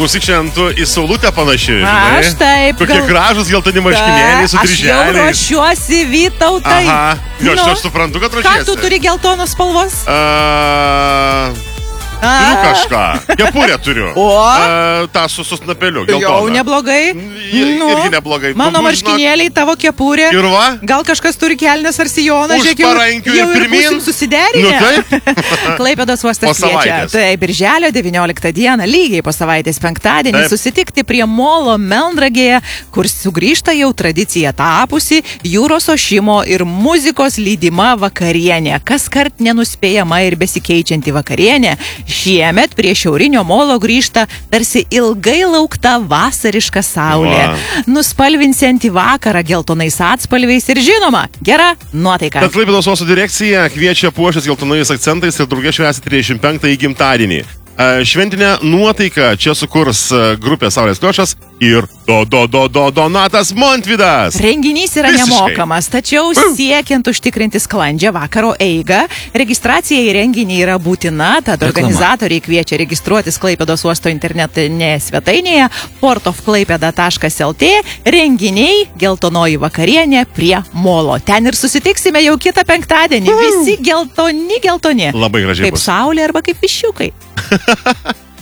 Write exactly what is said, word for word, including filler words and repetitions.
klausyk, šiandien tu į saulutę panaši, žinai? Aš taip. Kokie gal... gražus geltoni marškinėliai su kryželiais. Aš jau ruošiuosi, Vytautai. Aha, jo, aš, aš suprantu, kad ruošiesi. Ką tu turi geltonos spalvos? Uh... Turiu kažką. Kepurę turiu. O? Uh, tą su susnapeliu. Jau neblogai. Nu, irgi neblogai. Mano marškinėliai, tavo kepurė. Ir va? Gal kažkas turi kelnes ar sijoną. Už parankių ir pirmin. Susiderinę. Nu taip. Klaipėdos uostas kviečia. Tai birželio devynioliktą dieną, lygiai po savaitės penktadienį, taip, susitikti prie molo Melnragėje, kur sugrįžta jau tradicija tapusi jūros ošimo ir muzikos lydima vakarienė. Kaskart nenuspėjama ir besikeičianti vakarienė. Šiemet prie šiaurinio molo grįžta tarsi ilgai laukta vasariška saulė, wow, nuspalvinsianti vakarą geltonais atspalviais ir žinoma, gera nuotaika. Tad Klaipėdos uosto direkcija kviečia puoštis geltonais akcentais ir drauge švęsti trisdešimt penktąjį gimtadienį. Šventinę nuotaiką čia sukurs grupė Saulės Kliošas ir do, do, do, do, Donatas Montvydas. Renginys yra Visiškai nemokamas, tačiau siekiant užtikrinti sklandžią vakaro eigą, registracija į renginį yra būtina, tad organizatoriai kviečia registruotis Klaipėdos uosto internetinėje svetainėje portofklaipeda taškas lt, renginiai geltonoji vakarienė prie molo. Ten ir susitiksime jau kitą penktadienį. Visi geltoni, geltoni. Labai gražiai kaip bus. saulė arba kaip viščiukai.